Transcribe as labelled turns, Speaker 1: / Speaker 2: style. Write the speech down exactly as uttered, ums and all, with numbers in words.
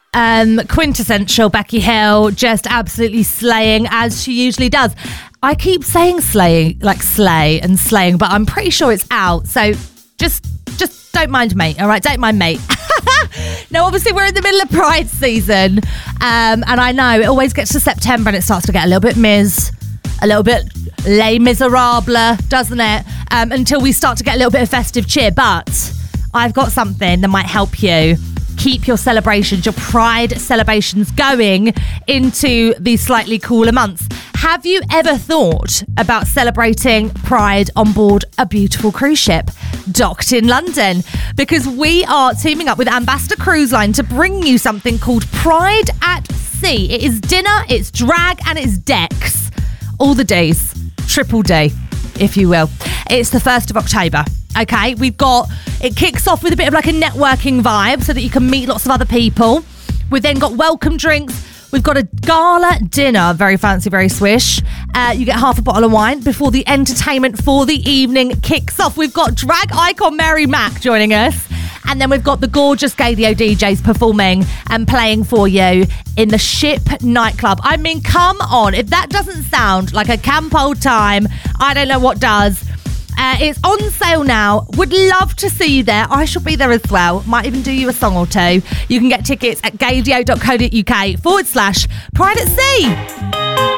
Speaker 1: Um, quintessential Becky Hill, just absolutely slaying as she usually does. I keep saying slaying, like slay and slaying, but I'm pretty sure it's out. So just, just don't mind me, all right? Don't mind me. Now, obviously, we're in the middle of Pride season, um, and I know it always gets to September and it starts to get a little bit mis, a little bit Les Miserables, doesn't it? Um, until we start to get a little bit of festive cheer. But I've got something that might help you keep your celebrations, your Pride celebrations going into these slightly cooler months. Have you ever thought about celebrating Pride on board a beautiful cruise ship docked in London? Because we are teaming up with Ambassador Cruise Line to bring you something called Pride at Sea. It is dinner, it's drag, and it's decks. All the days. Triple D, if you will. It's the first of October. Okay, we've got, it kicks off with a bit of like a networking vibe so that you can meet lots of other people. We've then got welcome drinks. We've got a gala dinner, very fancy, very swish. Uh, you get half a bottle of wine before the entertainment for the evening kicks off. We've got drag icon Mary Mack joining us. And then we've got the gorgeous Gadio D Js performing and playing for you in the Ship nightclub. I mean, come on. If that doesn't sound like a camp old time, I don't know what does. Uh, it's on sale now. Would love to see you there. I shall be there as well. Might even do you a song or two. You can get tickets at gadio.co.uk forward slash Pride at Sea.